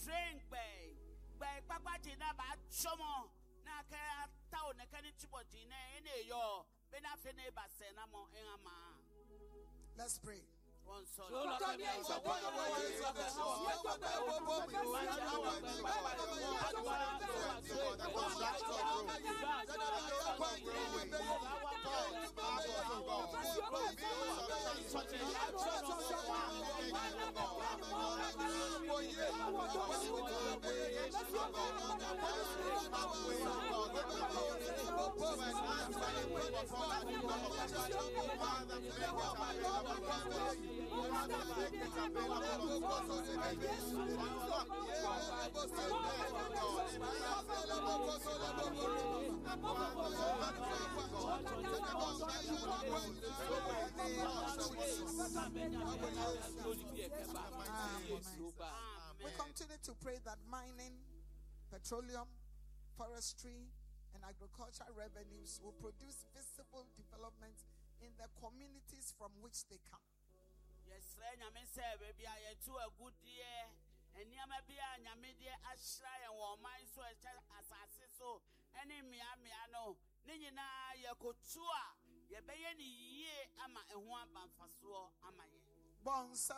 train by Papa Gina ba chomo na ka town na kan chibo Gina ene yo benafene ba senamo enama. Let's pray. One son. We continue to pray that mining, petroleum, forestry, and agricultural revenues will produce visible development in the communities from which they come. Yes, Nyame say baby I to a good year and Yama be a Nyame de ashra and woman so asase so any miano Nina Yakotua ye be any ye ama and one banfaso ama ye. Bonsa.